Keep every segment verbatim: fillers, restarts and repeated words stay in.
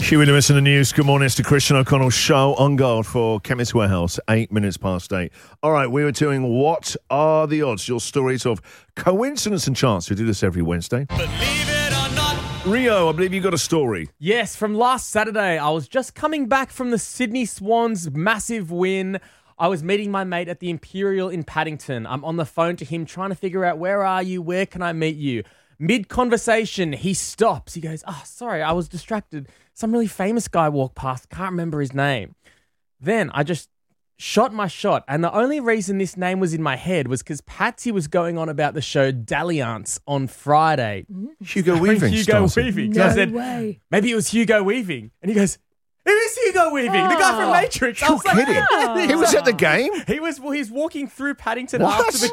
Huey Lewis in the news. Good morning. It's the Christian O'Connell Show on guard for Chemist Warehouse, eight minutes past eight. All right, we were doing What Are the Odds? Your stories of coincidence and chance. We do this every Wednesday. Believe it or not. Rio, I believe you got a story. Yes, from last Saturday. I was just coming back from the Sydney Swans' massive win. I was meeting my mate at the Imperial in Paddington. I'm on the phone to him trying to figure out, where are you? Where can I meet you? Mid-conversation, he stops. He goes, oh, sorry, I was distracted. Some really famous guy walked past. Can't remember his name. Then I just shot my shot. And the only reason this name was in my head was because Patsy was going on about the show Dalliance on Friday. Hugo Weaving. Hugo started. Weaving. No so I said, way. maybe it was Hugo Weaving. And he goes, it is Hugo Weaving, the guy from Matrix. I You're was like, kidding. "Oh." He was at the game? He was well, he's walking through Paddington What? after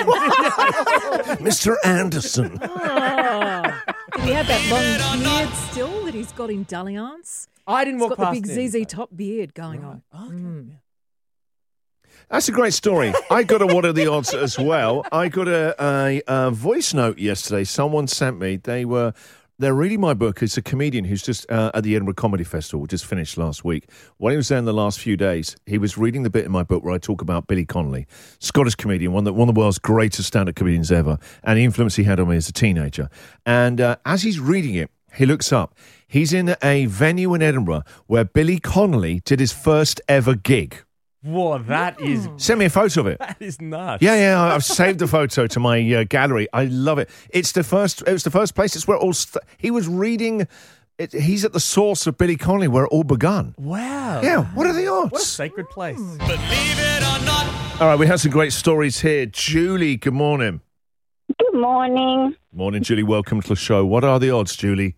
the game. Mister Anderson. Did he have that long beard still that he's got in Dalliance? I didn't He's walk got the past big him. Z Z top beard going on. Okay. That's a great story. I got a What Are the Odds as well. I got a, a, a voice note yesterday. Someone sent me. They were... They're reading my book. It's a comedian who's just uh, at the Edinburgh Comedy Festival, just finished last week. When he was there in the last few days, he was reading the bit in my book where I talk about Billy Connolly, Scottish comedian, one of the, one of the world's greatest stand-up comedians ever, and the influence he had on me as a teenager. And uh, as he's reading it, he looks up. He's in a venue in Edinburgh where Billy Connolly did his first ever gig. Whoa, that is Send me a photo of it. that is nuts. Yeah, yeah, I've saved the photo to my uh, gallery. I love it. It's the first. It was the first place. It's where it all. St- he was reading. It, he's at the source of Billy Connolly, where it all begun. Wow. Yeah. What are the odds? What a sacred place. Believe it or not. All right, we have some great stories here. Julie, good morning. Good morning. Morning, Julie. Welcome to the show. What are the odds, Julie?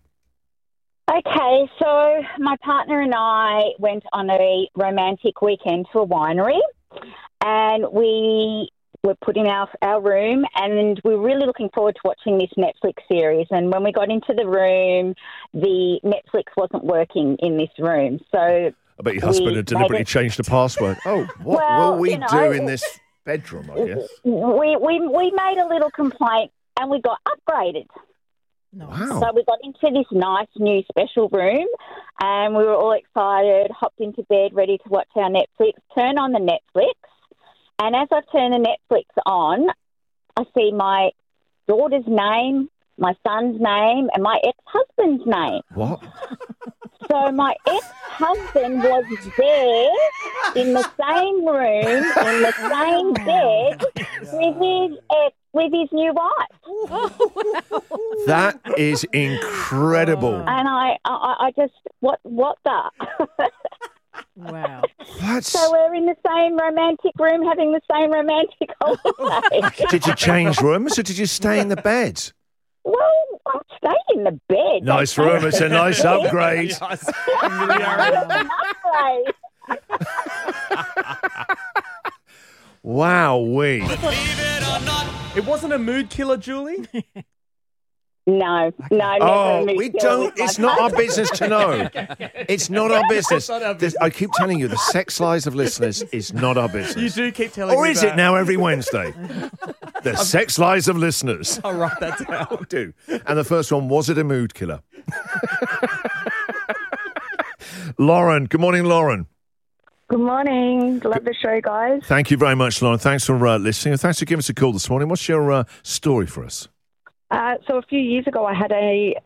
Okay, so my partner and I went on a romantic weekend to a winery, and we were put in our, our room, and we were really looking forward to watching this Netflix series. And when we got into the room, the Netflix wasn't working in this room. So I bet your husband we had deliberately made it- changed the password. Oh, what Well, will we you know, do in this bedroom, I guess? we, we, we made a little complaint, and we got upgraded. Wow. So we got into this nice new special room, and we were all excited, hopped into bed, ready to watch our Netflix, turn on the Netflix, and as I turn the Netflix on, I see my daughter's name, my son's name, and my ex-husband's name. What? So my ex-husband was there in the same room, in the same bed, with his ex, with his new wife. That is incredible. And I, I, I just, what, what the? Wow. That's... So we're in the same romantic room having the same romantic holiday. Did you change rooms or did you stay in the bed? Well, I'll stay in the bed. Nice room. It's a nice upgrade. Yes. An upgrade. Wow, we. Believe it or not. It wasn't a mood killer, Julie? No, no, never. Oh, moved we to don't. with It's my not our husband. business to know. It's not our business. not our This- I keep telling you, the sex lives of listeners is not our You business. do keep telling Or me is that. it now every Wednesday? The sex lives of listeners. I'll write that down. I do. And the first one, was it a mood killer? Lauren. Good morning, Lauren. Good morning. Love the show, guys. Thank you very much, Lauren. Thanks for uh, listening. And thanks for giving us a call this morning. What's your uh, story for us? Uh, so a few years ago, I had a